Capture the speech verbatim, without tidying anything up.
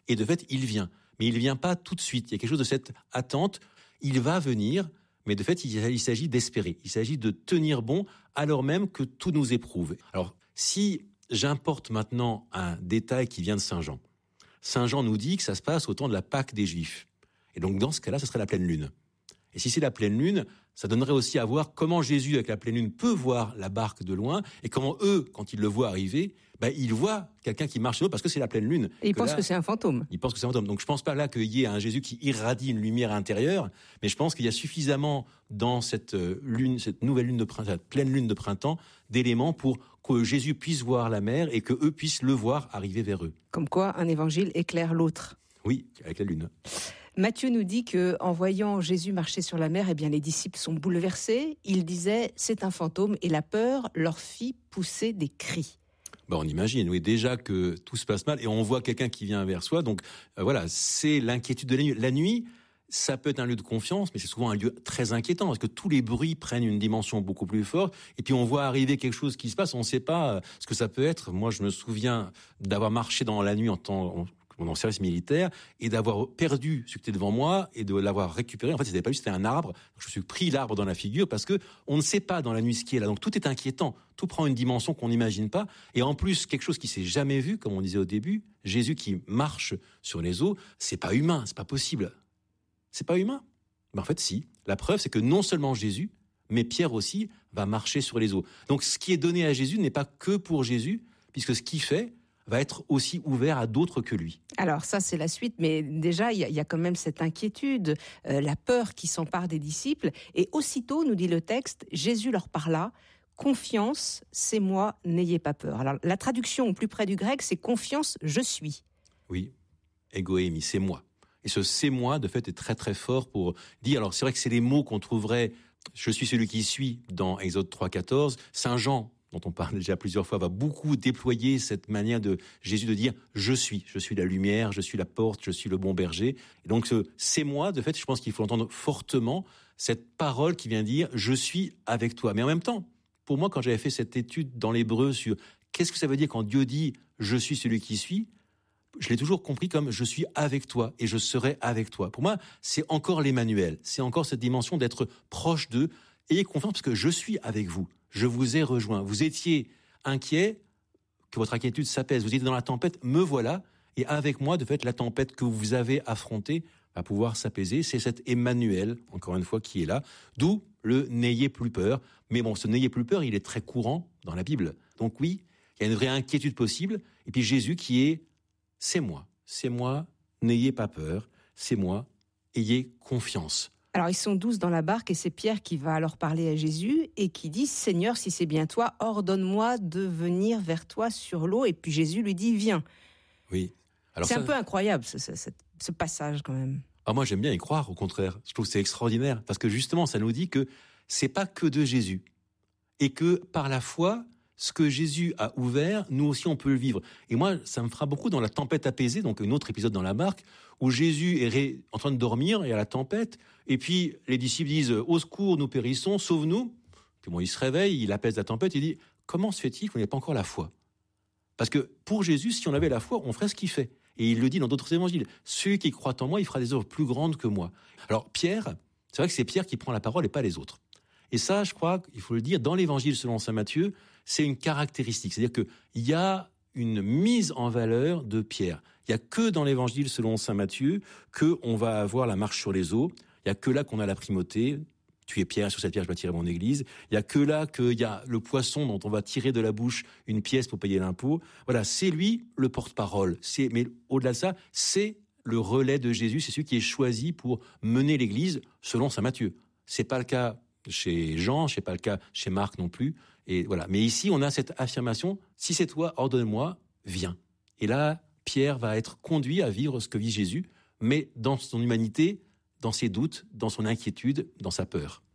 Et de fait, il vient. Mais il ne vient pas tout de suite. Il y a quelque chose de cette attente. Il va venir, mais de fait, il, il s'agit d'espérer. Il s'agit de tenir bon alors même que tout nous éprouve. Alors, si j'importe maintenant un détail qui vient de Saint Jean, Saint Jean nous dit que ça se passe au temps de la Pâque des Juifs. Et donc, dans ce cas-là, ce serait la pleine lune. Et si c'est la pleine lune, ça donnerait aussi à voir comment Jésus, avec la pleine lune, peut voir la barque de loin, et comment eux, quand ils le voient arriver, ben, ils voient quelqu'un qui marche sur eux parce que c'est la pleine lune. Et ils que pensent là, que c'est un fantôme. Ils pensent que c'est un fantôme. Donc je pense pas là qu'il y ait un Jésus qui irradie une lumière intérieure, mais je pense qu'il y a suffisamment dans cette lune, cette nouvelle lune de printemps, cette pleine lune de printemps, d'éléments pour que Jésus puisse voir la mer et que eux puissent le voir arriver vers eux. Comme quoi, un évangile éclaire l'autre. Oui, avec la lune. Matthieu nous dit que, en voyant Jésus marcher sur la mer, eh bien, les disciples sont bouleversés. Ils disaient, c'est un fantôme, et la peur leur fit pousser des cris. Ben, on imagine, oui, déjà que tout se passe mal, et on voit quelqu'un qui vient vers soi, donc euh, voilà, c'est l'inquiétude de la nuit. La nuit, ça peut être un lieu de confiance, mais c'est souvent un lieu très inquiétant, parce que tous les bruits prennent une dimension beaucoup plus forte, et puis on voit arriver quelque chose qui se passe, on ne sait pas ce que ça peut être. Moi, je me souviens d'avoir marché dans la nuit en temps... en service militaire, et d'avoir perdu ce qui était devant moi, et de l'avoir récupéré. En fait, c'était pas juste, c'était un arbre. Je me suis pris l'arbre dans la figure, parce que on ne sait pas dans la nuit ce qui est là. Donc tout est inquiétant. Tout prend une dimension qu'on n'imagine pas. Et en plus, quelque chose qui s'est jamais vu, comme on disait au début, Jésus qui marche sur les eaux, c'est pas humain, c'est pas possible. C'est pas humain. Mais en fait, si. La preuve, c'est que non seulement Jésus, mais Pierre aussi, va marcher sur les eaux. Donc ce qui est donné à Jésus n'est pas que pour Jésus, puisque ce qu'il fait va être aussi ouvert à d'autres que lui. Alors ça, c'est la suite, mais déjà, il y, y a quand même cette inquiétude, euh, la peur qui s'empare des disciples. Et aussitôt, nous dit le texte, Jésus leur parla, « Confiance, c'est moi, n'ayez pas peur ». Alors la traduction au plus près du grec, c'est « Confiance, je suis ». Oui, égoémie, c'est moi. Et ce « c'est moi », de fait, est très très fort pour dire... Alors c'est vrai que c'est les mots qu'on trouverait « je suis celui qui suis » dans Exode trois quatorze. Saint Jean, dont on parle déjà plusieurs fois, va beaucoup déployer cette manière de Jésus de dire « je suis », je suis la lumière, je suis la porte, je suis le bon berger. Et donc ce « c'est moi », de fait, je pense qu'il faut entendre fortement cette parole qui vient dire « je suis avec toi ». Mais en même temps, pour moi, quand j'avais fait cette étude dans l'hébreu sur qu'est-ce que ça veut dire quand Dieu dit « je suis celui qui suis », je l'ai toujours compris comme « je suis avec toi et je serai avec toi ». Pour moi, c'est encore l'Emmanuel, c'est encore cette dimension d'être proche d'eux. Ayez confiance parce que je suis avec vous. Je vous ai rejoint. Vous étiez inquiet, que votre inquiétude s'apaise. Vous étiez dans la tempête, me voilà. Et avec moi, de fait, la tempête que vous avez affrontée va pouvoir s'apaiser. C'est cet Emmanuel, encore une fois, qui est là. D'où le « n'ayez plus peur ». Mais bon, ce « n'ayez plus peur », il est très courant dans la Bible. Donc oui, il y a une vraie inquiétude possible. Et puis Jésus qui est « c'est moi, c'est moi, n'ayez pas peur, c'est moi, ayez confiance ». Alors ils sont douze dans la barque et c'est Pierre qui va alors parler à Jésus et qui dit « Seigneur, si c'est bien toi, ordonne-moi de venir vers toi sur l'eau ». Et puis Jésus lui dit « Viens ». Oui. Alors c'est ça... un peu incroyable ce, ce, ce passage quand même. Ah, moi j'aime bien y croire, au contraire. Je trouve que c'est extraordinaire parce que justement ça nous dit que c'est pas que de Jésus et que par la foi, ce que Jésus a ouvert, nous aussi on peut le vivre. Et moi, ça me fera beaucoup dans la tempête apaisée, donc un autre épisode dans la barque, où Jésus est ré... en train de dormir, il y a la tempête, et puis les disciples disent « Au secours, nous périssons, sauve-nous ». Puis bon, il se réveille, il apaise la tempête, il dit « Comment se fait-il qu'on n'ait pas encore la foi ?» Parce que pour Jésus, si on avait la foi, on ferait ce qu'il fait. Et il le dit dans d'autres évangiles. « Celui qui croit en moi, il fera des œuvres plus grandes que moi. » Alors Pierre, c'est vrai que c'est Pierre qui prend la parole et pas les autres. Et ça, je crois qu'il faut le dire, dans l'évangile selon saint Matthieu, c'est une caractéristique. C'est-à-dire qu'il y a une mise en valeur de Pierre. Il y a que dans l'évangile selon saint Matthieu qu'on va avoir la marche sur les eaux. Il y a que là qu'on a la primauté. Tu es Pierre, sur cette pierre je bâtirai mon église. Il y a que là qu'il y a le poisson dont on va tirer de la bouche une pièce pour payer l'impôt. Voilà, c'est lui le porte-parole. C'est, mais au-delà de ça, c'est le relais de Jésus. C'est celui qui est choisi pour mener l'église selon saint Matthieu. C'est pas le cas chez Jean, c'est pas le cas chez Marc non plus. Et voilà. Mais ici, on a cette affirmation, si c'est toi, ordonne-moi, viens. Et là, Pierre va être conduit à vivre ce que vit Jésus, mais dans son humanité, dans ses doutes, dans son inquiétude, dans sa peur.